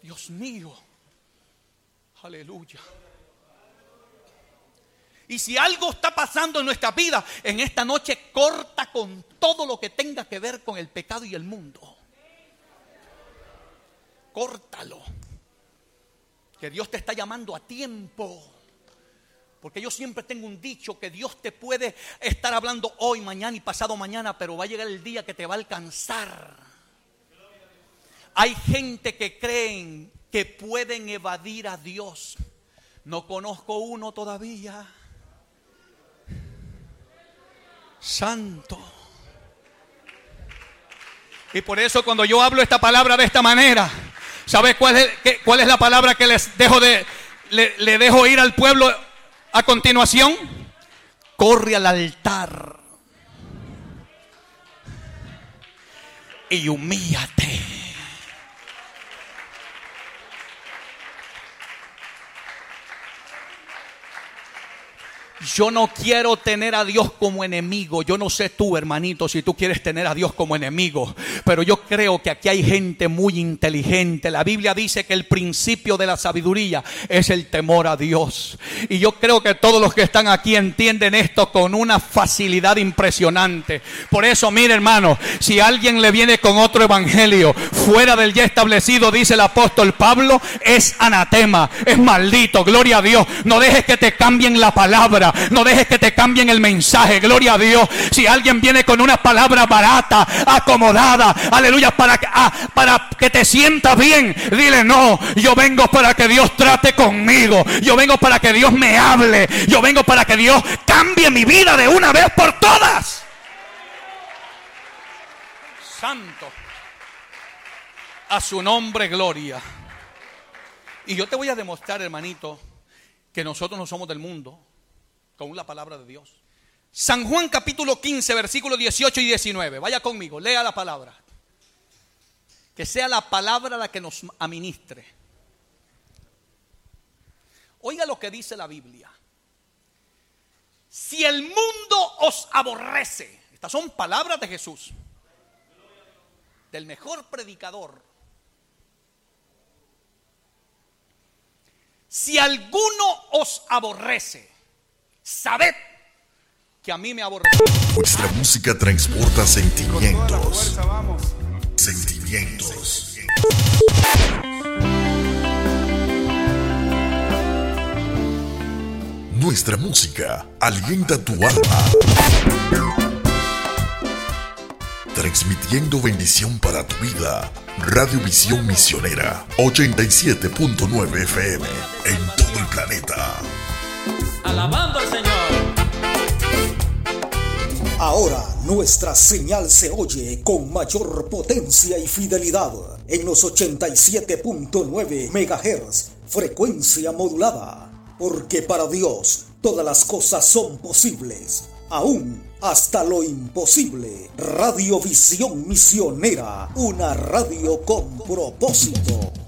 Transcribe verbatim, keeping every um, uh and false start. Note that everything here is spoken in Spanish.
Dios mío. Aleluya. Y si algo está pasando en nuestra vida, en esta noche corta con todo lo que tenga que ver con el pecado y el mundo. Córtalo. Que Dios te está llamando a tiempo. Porque yo siempre tengo un dicho que Dios te puede estar hablando hoy, mañana y pasado mañana, pero va a llegar el día que te va a alcanzar. Hay gente que creen que pueden evadir a Dios. No conozco uno todavía. Santo. Y por eso cuando yo hablo esta palabra de esta manera, ¿sabes cuál es, qué, cuál es la palabra que les dejo de le, le dejo ir al pueblo a continuación? Corre al altar y humíllate. Yo no quiero tener a Dios como enemigo. Yo no sé tú, hermanito, si tú quieres tener a Dios como enemigo, pero yo creo que aquí hay gente muy inteligente. La Biblia dice que el principio de la sabiduría es el temor a Dios. Y yo creo que todos los que están aquí entienden esto con una facilidad impresionante. Por eso, mire, hermano, si alguien le viene con otro evangelio fuera del ya establecido, dice el apóstol Pablo, es anatema, es maldito. Gloria a Dios. No dejes que te cambien la palabra. No dejes que te cambien el mensaje. Gloria a Dios. Si alguien viene con una palabra barata, acomodada, aleluya, para que, ah, para que te sientas bien, dile: no, yo vengo para que Dios trate conmigo. Yo vengo para que Dios me hable. Yo vengo para que Dios cambie mi vida de una vez por todas. Santo. A su nombre, gloria. Y yo te voy a demostrar, hermanito, que nosotros no somos del mundo, con la palabra de Dios. San Juan capítulo quince, versículos dieciocho y diecinueve. Vaya conmigo, lea la palabra. Que sea la palabra la que nos administre. Oiga lo que dice la Biblia. Si el mundo os aborrece. Estas son palabras de Jesús, del mejor predicador. Si alguno os aborrece, sabed que a mí me aborrece. Nuestra música transporta sentimientos. Sentimientos. Nuestra música alienta tu alma, transmitiendo bendición para tu vida. Radio Visión Misionera ochenta y siete punto nueve F M en todo el planeta. Alabando al Señor. Ahora nuestra señal se oye con mayor potencia y fidelidad en los ochenta y siete punto nueve megahertz, frecuencia modulada. Porque para Dios todas las cosas son posibles, aún hasta lo imposible. Radio Visión Misionera, una radio con propósito.